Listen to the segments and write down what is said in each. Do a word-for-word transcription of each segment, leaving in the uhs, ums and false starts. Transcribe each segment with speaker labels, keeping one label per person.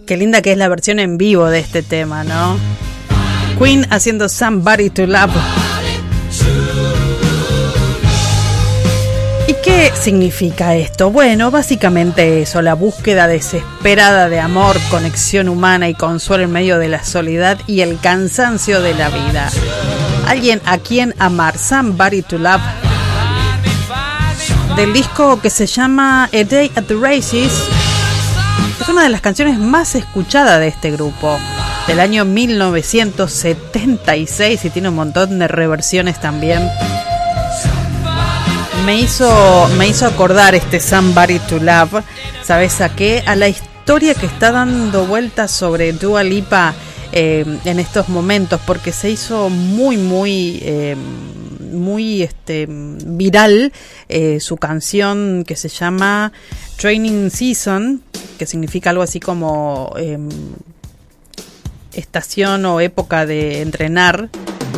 Speaker 1: Qué linda que es la versión en vivo de este tema, ¿no? Queen haciendo Somebody to Love. ¿Y qué significa esto? Bueno, básicamente eso, la búsqueda desesperada de amor, conexión humana y consuelo en medio de la soledad y el cansancio de la vida. Alguien a quien amar, Somebody to Love, del disco que se llama A Day at the Races. Es una de las canciones más escuchadas de este grupo, del año mil novecientos setenta y seis, y tiene un montón de reversiones también. Me hizo, me hizo acordar este Somebody to Love, ¿sabes a qué? A la historia que está dando vueltas sobre Dua Lipa eh, en estos momentos, porque se hizo muy, muy, eh, muy este, viral eh, su canción que se llama Training Season, que significa algo así como eh, estación o época de entrenar.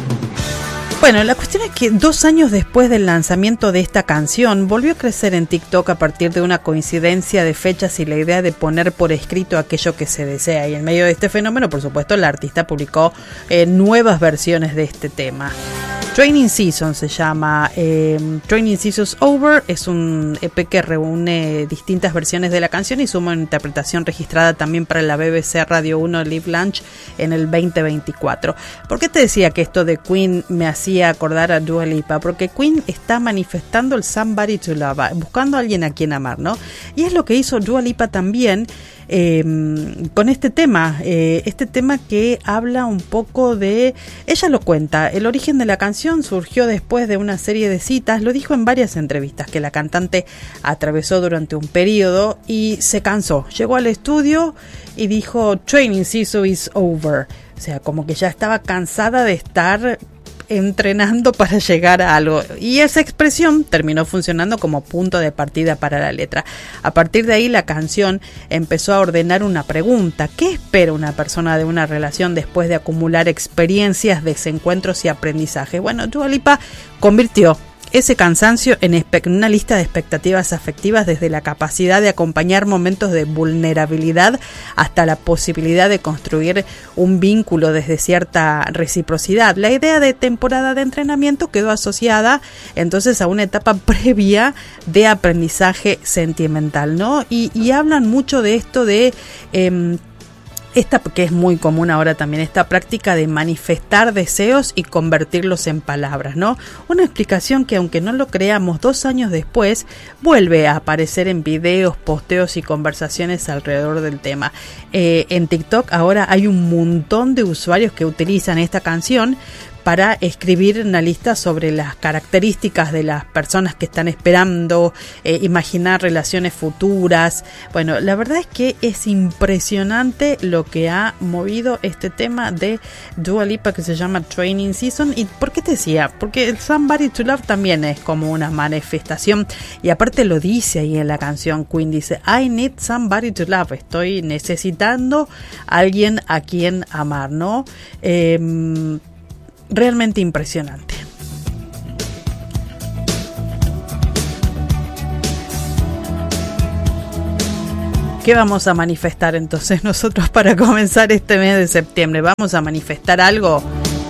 Speaker 1: Bueno, la cuestión es que dos años después del lanzamiento de esta canción, volvió a crecer en TikTok a partir de una coincidencia de fechas y la idea de poner por escrito aquello que se desea. Y en medio de este fenómeno, por supuesto, la artista publicó eh, nuevas versiones de este tema. Training Season se llama, eh, Training Season's Over, es un E P que reúne distintas versiones de la canción y suma una interpretación registrada también para la B B C Radio uno Live Lunch en el veinte veinticuatro. ¿Por qué te decía que esto de Queen me hacía acordar a Dua Lipa? Porque Queen está manifestando el Somebody to Love, buscando a alguien a quien amar, ¿no? Y es lo que hizo Dua Lipa también eh, con este tema, eh, este tema que habla un poco de, ella lo cuenta, el origen de la canción surgió después de una serie de citas, lo dijo en varias entrevistas, que la cantante atravesó durante un periodo y se cansó, llegó al estudio y dijo Training Season is over, o sea, como que ya estaba cansada de estar entrenando para llegar a algo, y esa expresión terminó funcionando como punto de partida para la letra. A partir de ahí la canción empezó a ordenar una pregunta: ¿qué espera una persona de una relación después de acumular experiencias, desencuentros y aprendizaje? Bueno, Dua Lipa convirtió ese cansancio en espe- una lista de expectativas afectivas, desde la capacidad de acompañar momentos de vulnerabilidad hasta la posibilidad de construir un vínculo desde cierta reciprocidad. La idea de temporada de entrenamiento quedó asociada entonces a una etapa previa de aprendizaje sentimental, ¿no? Y, y hablan mucho de esto de eh, esta, que es muy común ahora también, esta práctica de manifestar deseos y convertirlos en palabras, ¿no? Una explicación que, aunque no lo creamos, dos años después vuelve a aparecer en videos, posteos y conversaciones alrededor del tema. Eh, en TikTok ahora hay un montón de usuarios que utilizan esta canción para escribir una lista sobre las características de las personas que están esperando, eh, imaginar relaciones futuras. Bueno, la verdad es que es impresionante lo que ha movido este tema de Dua Lipa, que se llama Training Season. ¿Y por qué te decía? Porque el Somebody to Love también es como una manifestación, y aparte lo dice ahí en la canción. Queen dice: I need somebody to love, estoy necesitando a alguien a quien amar, ¿no? Eh, Realmente impresionante. ¿Qué vamos a manifestar entonces nosotros para comenzar este mes de septiembre? ¿Vamos a manifestar algo?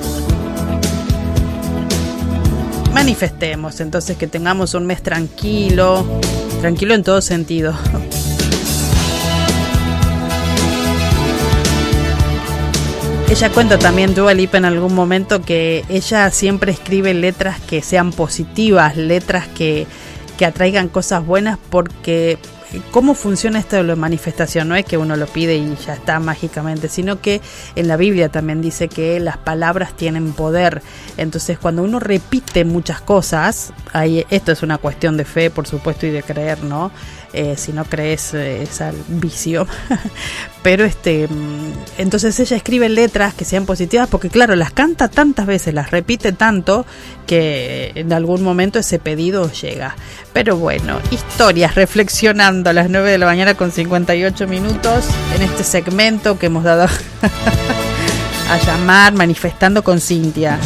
Speaker 1: Manifestemos entonces que tengamos un mes tranquilo, tranquilo en todo sentido. Ella cuenta también, Dua Lipa, en algún momento, que ella siempre escribe letras que sean positivas, letras que, que atraigan cosas buenas, porque ¿cómo funciona esto de la manifestación? No es que uno lo pide y ya está mágicamente, sino que en la Biblia también dice que las palabras tienen poder. Entonces, cuando uno repite muchas cosas, ahí, esto es una cuestión de fe, por supuesto, y de creer, ¿no? Eh, si no crees, eh, es al vicio. Pero este, entonces ella escribe letras que sean positivas, porque claro, las canta tantas veces, las repite tanto, que en algún momento ese pedido llega. Pero bueno, historias, reflexionando a las nueve de la mañana con cincuenta y ocho minutos en este segmento que hemos dado a llamar Manifestando con Cintia.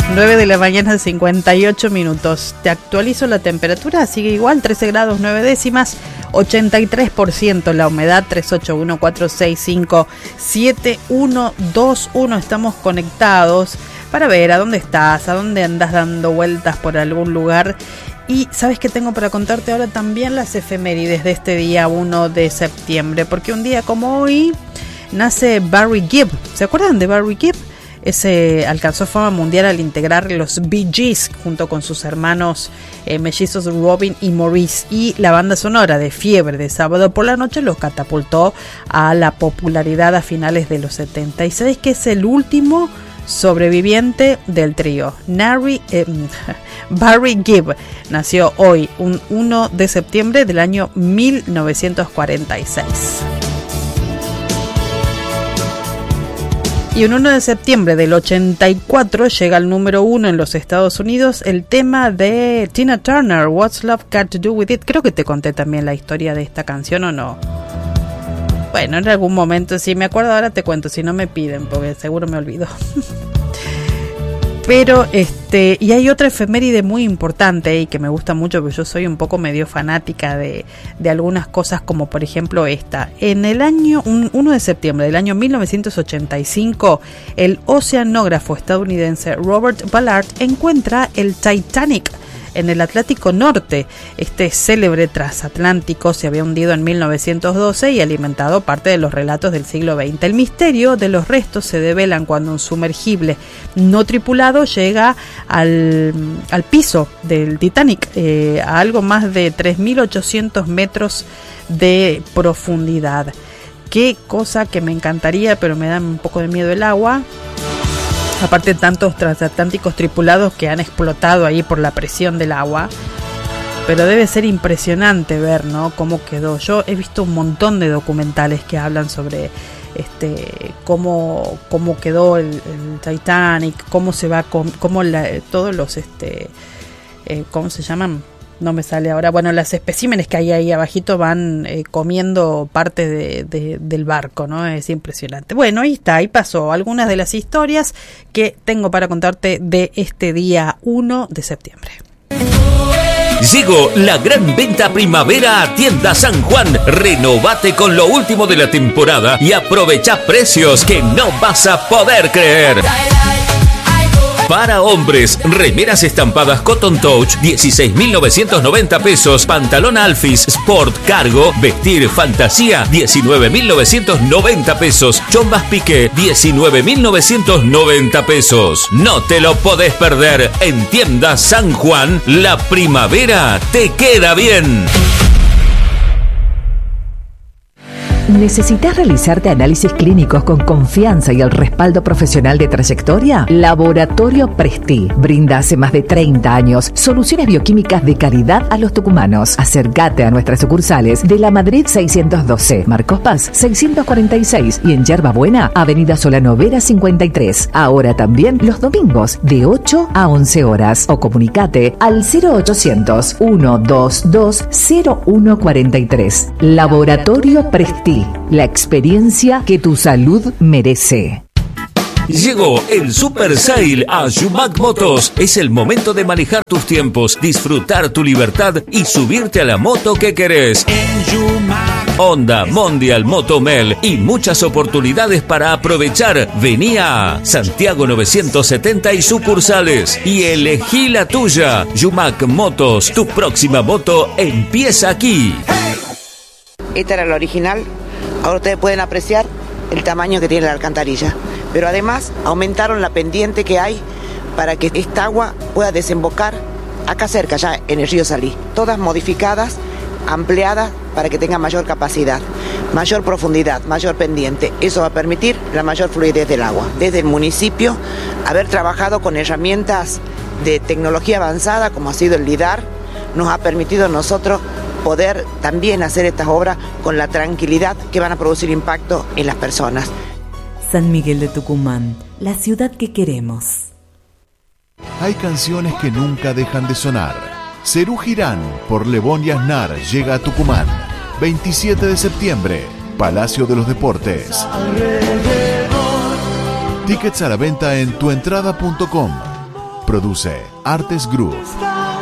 Speaker 1: nueve de la mañana, cincuenta y ocho minutos. Te actualizo la temperatura, sigue igual, trece grados nueve décimas, ochenta y tres por ciento la humedad, tres ocho uno, cuatro seis cinco, siete uno dos uno. Estamos conectados para ver a dónde estás, a dónde andas dando vueltas por algún lugar. Y ¿sabes qué tengo para contarte ahora? También las efemérides de este día uno de septiembre, porque un día como hoy nace Barry Gibb. ¿Se acuerdan de Barry Gibb? Ese alcanzó fama mundial al integrar los Bee Gees junto con sus hermanos eh, mellizos Robin y Maurice, y la banda sonora de Fiebre de Sábado por la Noche los catapultó a la popularidad a finales de los setenta. ¿Y sabéis que es el último sobreviviente del trío? Nari, eh, Barry Gibb nació hoy, un uno de septiembre del año mil novecientos cuarenta y seis. Y un uno de septiembre del ochenta y cuatro llega al número uno en los Estados Unidos el tema de Tina Turner, What's Love Got to Do With It. Creo que te conté también la historia de esta canción, ¿o no? Bueno, en algún momento, si me acuerdo ahora te cuento, si no me piden, porque seguro me olvido. Pero, este, y hay otra efeméride muy importante y que me gusta mucho, porque yo soy un poco medio fanática de, de algunas cosas, como por ejemplo esta. En el año, un uno de septiembre del año mil novecientos ochenta y cinco, el oceanógrafo estadounidense Robert Ballard encuentra el Titanic en el Atlántico Norte. Este célebre transatlántico se había hundido en mil novecientos doce y alimentado parte de los relatos del siglo veinte. El misterio de los restos se develan cuando un sumergible no tripulado llega al, al piso del Titanic, eh, a algo más de tres mil ochocientos metros de profundidad. Qué cosa que me encantaría, pero me da un poco de miedo el agua. Aparte, tantos transatlánticos tripulados que han explotado ahí por la presión del agua. Pero debe ser impresionante ver, ¿no?, cómo quedó. Yo he visto un montón de documentales que hablan sobre este cómo, cómo quedó el, el Titanic, cómo se va, cómo la, todos los, este eh, ¿cómo se llaman? No me sale ahora. Bueno, las especímenes que hay ahí abajito van eh, comiendo parte de, de, del barco, ¿no? Es impresionante. Bueno, ahí está, ahí pasó algunas de las historias que tengo para contarte de este día uno de septiembre.
Speaker 2: Llegó la gran venta primavera a Tienda San Juan. Renovate con lo último de la temporada y aprovecha precios que no vas a poder creer. Para hombres, remeras estampadas Cotton Touch, dieciséis mil novecientos noventa pesos. Pantalón Alphys Sport Cargo, vestir fantasía, diecinueve mil novecientos noventa pesos. Chombas Piqué, diecinueve mil novecientos noventa pesos. No te lo podés perder. En Tienda San Juan, la primavera te queda bien.
Speaker 3: ¿Necesitas realizarte análisis clínicos con confianza y el respaldo profesional de trayectoria? Laboratorio Presti brinda hace más de treinta años soluciones bioquímicas de calidad a los tucumanos. Acércate a nuestras sucursales de La Madrid seiscientos doce, Marcos Paz seiscientos cuarenta y seis y en Yerba Buena, Avenida Solano Vera cincuenta y tres. Ahora también los domingos de ocho a once horas. O comunicate al cero ochocientos, ciento veintidós, cero uno cuarenta y tres. Laboratorio Presti. La experiencia que tu salud merece.
Speaker 2: Llegó el Super Sale a Yumac Motos. Es el momento de manejar tus tiempos, disfrutar tu libertad y subirte a la moto que querés. Honda, Mondial, Motomel y muchas oportunidades para aprovechar. Vení a Santiago novecientos setenta y sucursales y elegí la tuya. Yumac Motos, tu próxima moto empieza aquí.
Speaker 4: Esta era la original. Ahora ustedes pueden apreciar el tamaño que tiene la alcantarilla. Pero además aumentaron la pendiente que hay para que esta agua pueda desembocar acá cerca, ya en el río Salí. Todas modificadas, ampliadas para que tenga mayor capacidad, mayor profundidad, mayor pendiente. Eso va a permitir la mayor fluidez del agua. Desde el municipio, haber trabajado con herramientas de tecnología avanzada, como ha sido el LIDAR, nos ha permitido a nosotros poder también hacer estas obras con la tranquilidad que van a producir impacto en las personas.
Speaker 5: San Miguel de Tucumán, la ciudad que queremos.
Speaker 6: Hay canciones que nunca dejan de sonar. Serú Girán por Lebón y Aznar llega a Tucumán. veintisiete de septiembre, Palacio de los Deportes. Tickets a la venta en tuentrada punto com. Produce Artes Group.